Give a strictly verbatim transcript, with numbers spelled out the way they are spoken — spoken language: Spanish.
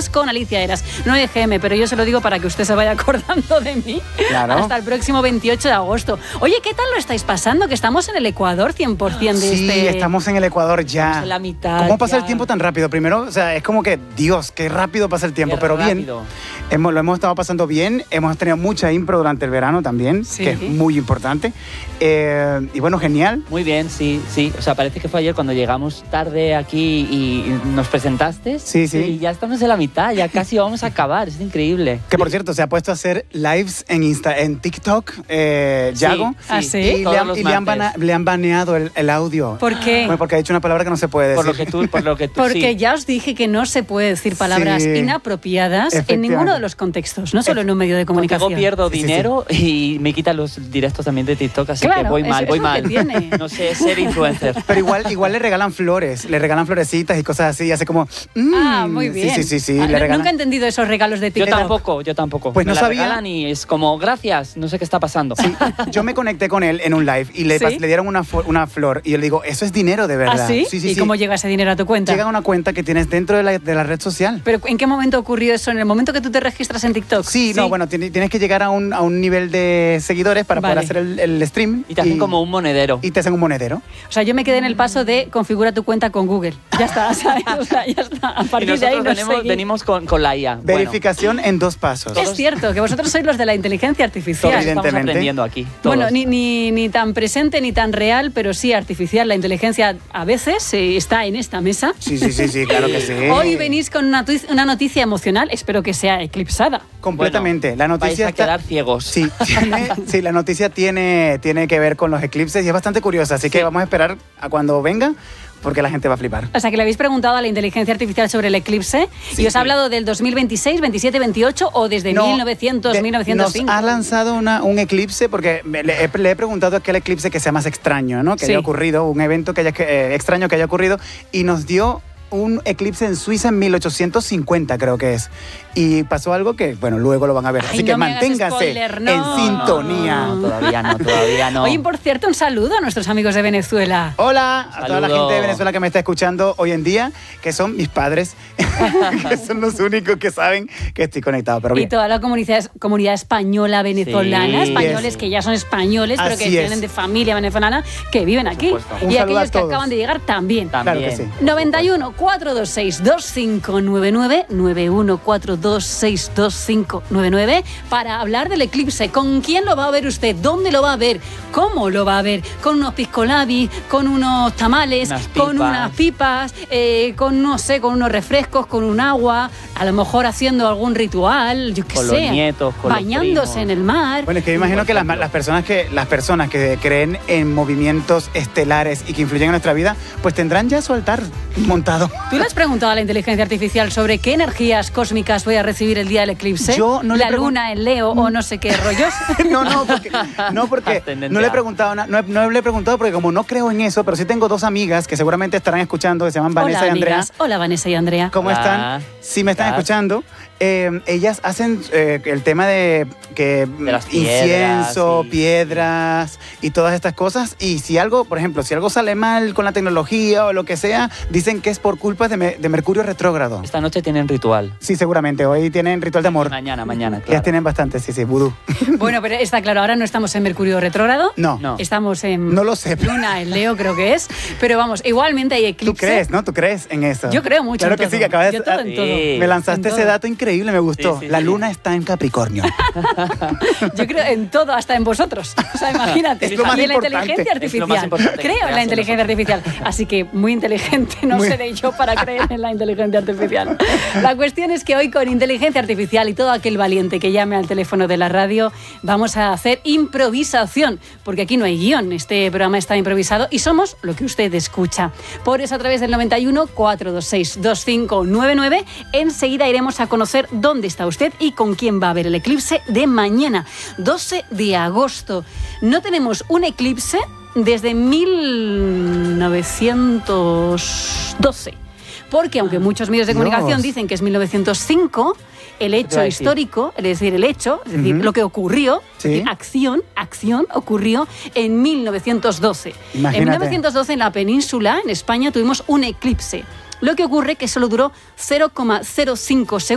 Noticias con Alicia Heras. nueve ge eme, pero yo se lo digo para que usted se vaya acordando de mí. Claro. Hasta el próximo veintiocho de agosto. Oye, ¿qué tal lo estáis pasando? Que estamos en el Ecuador cien por ciento de sí, este... Sí, estamos en el Ecuador ya. Estamos en la mitad. ¿Cómo pasa ya. el tiempo tan rápido? Primero, o sea, es como que, Dios, qué rápido pasa el tiempo, Qué pero rápido. bien. Hemos, lo hemos estado pasando bien, hemos tenido mucha impro durante el verano también, Sí. que es muy importante. Eh, y bueno, genial. Muy bien, sí, sí. O sea, parece que fue ayer cuando llegamos tarde aquí y nos presentaste. Sí, sí. Y ya estamos en la mitad, ya casi vamos a acabar. Es increíble. Que por cierto, se ha puesto a hacer lives en Insta, en TikTok, eh, Sí, Yago. sí. ¿Ah, sí? Y, Todos le han, los y le han martes. bana- le han baneado el, el audio. ¿Por qué? Bueno, porque ha dicho una palabra que no se puede decir. Por lo que tú, por lo que tú, Porque sí. ya os dije que no se puede decir palabras Sí. inapropiadas en Efectivamente. ninguno de los contextos, no solo en un medio de Contigo comunicación. pierdo Sí, sí, sí. dinero y me quitan los directos también de TikTok, así Claro, que voy es- mal, es voy lo que mal. tiene. No sé ser influencer. Pero igual, igual le regalan flores, le regalan florecitas y cosas así, y hace como... mm, Ah, muy bien. Sí, sí, sí, sí, Ah, le no- regalan. Nunca he entendido esos regalos de Yo TikTok. tampoco, yo tampoco. Pues Me no la sabía. regalan y es como, gracias, no sé qué está pasando. Sí, yo me conecté con él en un live y le, ¿Sí? pas- le dieron una, fo- una flor y yo le digo, eso es dinero de verdad. ¿Ah, sí? Sí, sí, ¿Y sí. cómo llega ese dinero a tu cuenta? Llega a una cuenta que tienes dentro de la, de la red social. ¿Pero en qué momento ocurrió eso? ¿En el momento que tú te registras en TikTok? Sí, no, bueno, tiene- tienes que llegar a un, a un nivel de seguidores para Vale. poder hacer el, el stream. Y te hacen como un monedero. Y te hacen un monedero. O sea, yo me quedé en el paso de configura tu cuenta con Google. Ya está, ¿sabes? O sea, ya está. A Y partir de ahí nosotros no venimos, seguí. venimos con, con la I A. Bueno, Verificación en dos pasos. Es cierto, que vosotros sois los de la inteligencia artificial. todos estamos Evidentemente. aprendiendo aquí. todos. Bueno, ni, ni, ni tan presente ni tan real, pero sí artificial. La inteligencia a veces eh, está en esta mesa. Sí, sí, sí, sí, claro que sí. Hoy venís con una, tu- una noticia emocional, espero que sea eclipsada. Completamente. Bueno, la noticia vais a está- quedar ciegos. Sí, tiene- sí, la noticia tiene, tiene que ver con los eclipses y es bastante curiosa, así que vamos a esperar a cuando venga porque la gente va a flipar. O sea, que le habéis preguntado a la inteligencia artificial sobre el eclipse Sí, y os ha sí. hablado del dos mil veintiséis, veintisiete, veintiocho o desde No, mil novecientos, de- mil novecientos cinco. Nos ha lanzado una, un eclipse porque me- le, he, le he preguntado aquel eclipse que sea más extraño, ¿no? Que Sí. haya ocurrido, un evento que haya, que, eh, extraño que haya ocurrido y nos dio un eclipse en Suiza en mil ochocientos cincuenta, creo que es. Y pasó algo que, bueno, luego lo van a ver. Ay, Así que no me hagas manténgase spoiler, no. en sintonía. No, no, todavía no, todavía no. Oye, por cierto, un saludo a nuestros amigos de Venezuela. Hola a toda la Saludo. gente de Venezuela que me está escuchando hoy en día, que son mis padres, que son los únicos que saben que estoy conectado. Pero Y bien. toda la comunidad, comunidad española venezolana, Sí. españoles Yes. que ya son españoles, pero que Así es. vienen de familia venezolana, que viven aquí. supuesto. Un Y saludo a aquellos que todos. acaban de llegar también. También. Claro que sí. noventa y uno, cuatrocientos veintiséis, veinticinco noventa y nueve, noventa y uno, cuatrocientos veintiséis, veinticinco noventa y nueve para hablar del eclipse. ¿Con quién lo va a ver usted? ¿Dónde lo va a ver? ¿Cómo lo va a ver? ¿Con unos piscolabis? ¿Con unos tamales? Unas ¿Con pipas. unas pipas? Eh, ¿Con, no sé, con unos refrescos? ¿Con un agua? A lo mejor haciendo algún ritual, yo qué Con sé. los nietos, con los bañándose primos. en el mar. Bueno, es que yo imagino que las, las, personas que las personas que creen en movimientos estelares y que influyen en nuestra vida, pues tendrán ya su altar montado. ¿Tú le has preguntado a la inteligencia artificial sobre qué energías cósmicas voy a recibir el día del eclipse? Yo no le La pregun- luna en Leo o no sé qué rollos. No, no, porque, no, porque Ascendente no le he A. preguntado, na- no, he- no le he preguntado porque como no creo en eso, pero sí tengo dos amigas que seguramente estarán escuchando, que se llaman Vanessa Hola, y Andrea. amigas. Hola, Vanessa y Andrea. ¿Cómo Hola. están? Si me están ¿Estás? escuchando, eh, ellas hacen eh, el tema de que De las piedras, incienso, y- piedras y todas estas cosas. Y si algo, por ejemplo, si algo sale mal con la tecnología o lo que sea, dicen que es por culpa de, me- de Mercurio retrógrado. Esta noche tienen ritual. Sí, seguramente. Hoy tienen ritual de amor. Mañana, mañana, Ellas claro. tienen bastante, sí, sí, vudú. Bueno, pero está claro, ahora no estamos en Mercurio retrógrado. No, No. Estamos en no lo sé. pero Luna en Leo, creo que es. Pero vamos, igualmente hay eclipse. Tú crees, ¿no? Tú crees en eso. Yo creo mucho Claro en que todo. sí, que acabas de... Yo todo en Sí. todo. Me lanzaste En ese todo. dato increíble, me gustó. Sí, sí, la sí. luna está en Capricornio. Yo creo en todo, hasta en vosotros. O sea, imagínate. Es lo más y en la importante. inteligencia Es lo más artificial. importante que Creo en la creas en inteligencia artificial. Así que muy inteligente no Muy- seré yo para creer en la inteligencia artificial. La cuestión es que hoy con inteligencia artificial y todo aquel valiente que llame al teléfono de la radio, vamos a hacer improvisación. Porque aquí no hay guión. Este programa está improvisado y somos lo que usted escucha. Por eso a través del noventa y uno, cuatrocientos veintiséis, veinticinco noventa y nueve, enseguida iremos a conocer dónde está usted y con quién va a ver el eclipse de mañana, doce de agosto. No tenemos un eclipse desde mil novecientos doce. Porque aunque muchos medios de Dios. comunicación dicen que es mil novecientos cinco, el te hecho iba a decir? histórico, es decir, el hecho, es decir, Ujú. lo que ocurrió, Sí. es decir, acción, acción, ocurrió en mil novecientos doce. En Imagínate. mil novecientos doce en la península, en España, tuvimos un eclipse. Lo que ocurre que solo duró cero coma cero cinco segundos.